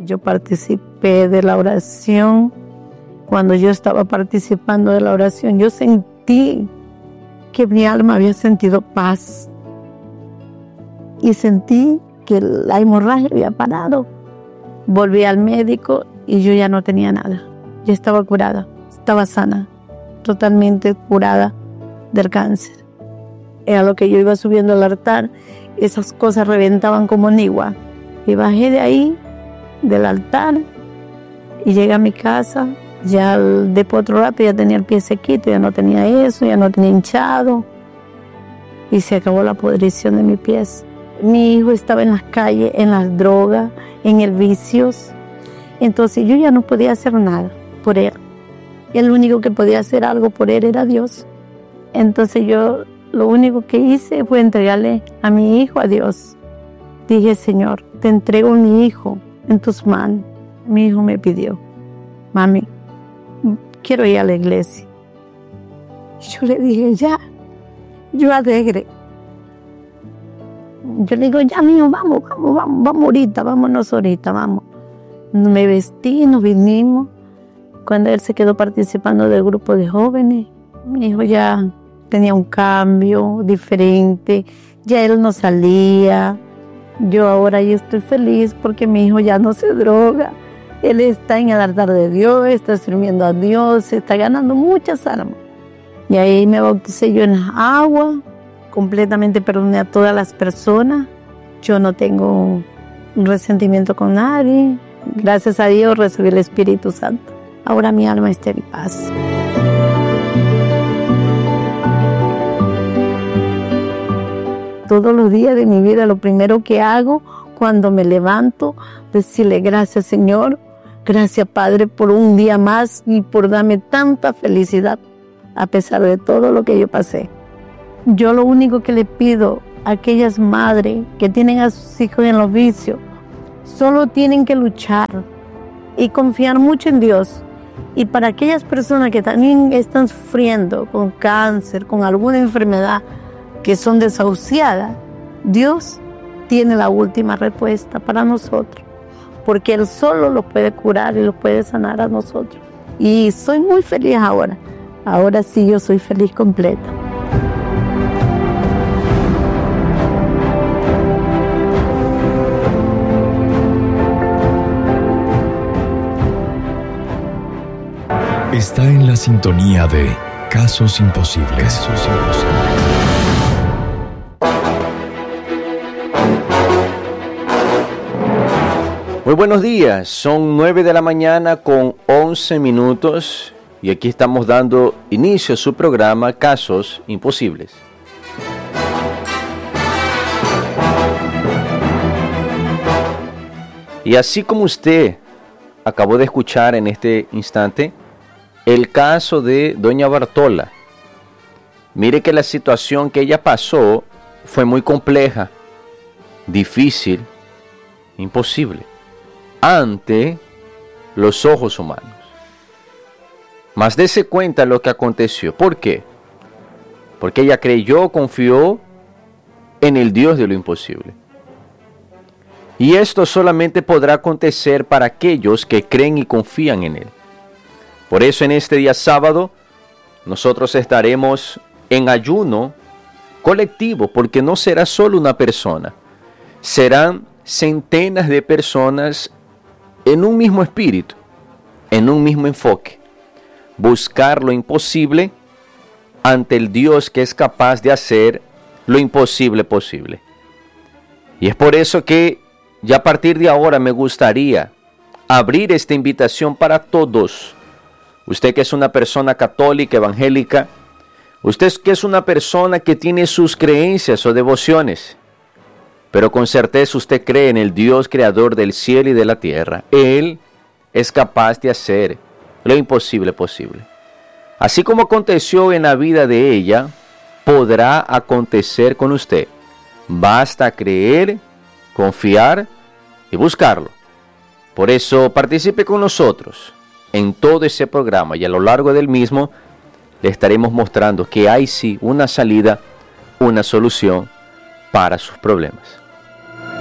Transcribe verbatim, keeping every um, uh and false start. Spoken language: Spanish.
yo participé de la oración. Cuando yo estaba participando de la oración, yo sentí que mi alma había sentido paz. Y sentí que la hemorragia había parado. Volví al médico y yo ya no tenía nada. Ya estaba curada, estaba sana, totalmente curada del cáncer. Era lo que yo iba subiendo al altar, esas cosas reventaban como nigua. Y bajé de ahí, del altar, y llegué a mi casa. Ya de por otro rato ya tenía el pie sequito, ya no tenía eso, ya no tenía hinchado. Y se acabó la podrición de mis pies. Mi hijo estaba en las calles, en las drogas, en el vicios. Entonces yo ya no podía hacer nada por él. Y el único que podía hacer algo por él era Dios. Entonces yo lo único que hice fue entregarle a mi hijo a Dios. Dije, Señor, te entrego a mi hijo en tus manos. Mi hijo me pidió, mami, quiero ir a la iglesia. Yo le dije, ya, yo alegre. Yo le digo, ya, mijo, vamos, vamos, vamos, vamos ahorita, vámonos ahorita, vamos. Me vestí, nos vinimos. Cuando él se quedó participando del grupo de jóvenes, mi hijo ya tenía un cambio diferente, ya él no salía. Yo ahora yo estoy feliz porque mi hijo ya no se droga. Él está en el altar de Dios, está sirviendo a Dios, está ganando muchas almas. Y ahí me bauticé yo en las aguas, completamente perdoné a todas las personas. Yo no tengo un resentimiento con nadie. Gracias a Dios recibí el Espíritu Santo. Ahora mi alma está en paz. Todos los días de mi vida, lo primero que hago cuando me levanto, decirle gracias, Señor, gracias, Padre, por un día más y por darme tanta felicidad a pesar de todo lo que yo pasé. Yo lo único que le pido a aquellas madres que tienen a sus hijos en los vicios, solo tienen que luchar y confiar mucho en Dios. Y para aquellas personas que también están sufriendo con cáncer, con alguna enfermedad, que son desahuciadas, Dios tiene la última respuesta para nosotros, porque Él solo lo puede curar y lo puede sanar a nosotros. Y soy muy feliz ahora. Ahora sí, yo soy feliz completa. Está en la sintonía de Casos Imposibles. Casos Imposibles. Muy buenos días, son nueve de la mañana con once minutos y aquí estamos dando inicio a su programa Casos Imposibles. Y así como usted acabó de escuchar en este instante, el caso de doña Bartola. Mire que la situación que ella pasó fue muy compleja, difícil, imposible, ante los ojos humanos. Mas dése cuenta lo que aconteció. ¿Por qué? Porque ella creyó, confió en el Dios de lo imposible. Y esto solamente podrá acontecer para aquellos que creen y confían en Él. Por eso en este día sábado nosotros estaremos en ayuno colectivo, porque no será solo una persona, serán centenas de personas en un mismo espíritu, en un mismo enfoque. Buscar lo imposible ante el Dios que es capaz de hacer lo imposible posible. Y es por eso que ya a partir de ahora me gustaría abrir esta invitación para todos. Usted que es una persona católica, evangélica, usted que es una persona que tiene sus creencias o devociones, pero con certeza usted cree en el Dios creador del cielo y de la tierra. Él es capaz de hacer lo imposible posible. Así como aconteció en la vida de ella, podrá acontecer con usted. Basta creer, confiar y buscarlo. Por eso participe con nosotros en todo ese programa y a lo largo del mismo le estaremos mostrando que hay sí una salida, una solución para sus problemas.